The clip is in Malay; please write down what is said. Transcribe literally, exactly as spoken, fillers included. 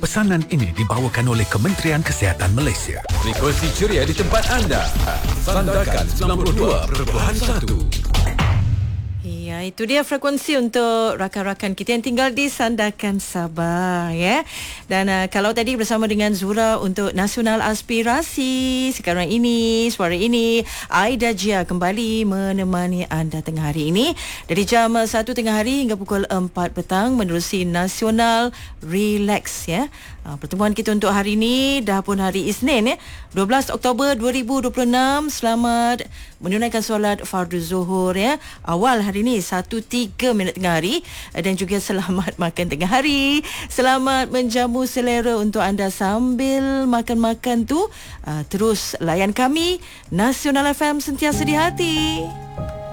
Pesanan ini dibawakan oleh Kementerian Kesihatan Malaysia. Frekuensi ceria di tempat anda. Sandakan sembilan puluh dua perpuluhan satu. Ya, itu dia frekuensi untuk rakan-rakan kita yang tinggal di Sandakan Sabah, ya. Dan uh, kalau tadi bersama dengan Zura untuk Nasional Aspirasi, sekarang ini, suara ini, Aida Jia kembali menemani anda tengah hari ini dari jam satu tengah hari hingga pukul empat petang menerusi Nasional Relax, ya. Uh, pertemuan kita untuk hari ini dah pun hari Isnin, ya, dua belas Oktober dua ribu dua puluh enam. Selamat menunaikan solat fardu zuhur, ya. Awal hari ini satu tiga minit tengah hari, dan juga selamat makan tengah hari. Selamat menjamu selera untuk anda sambil makan-makan tu. Uh, terus layan kami Nasional F M, sentiasa di hati.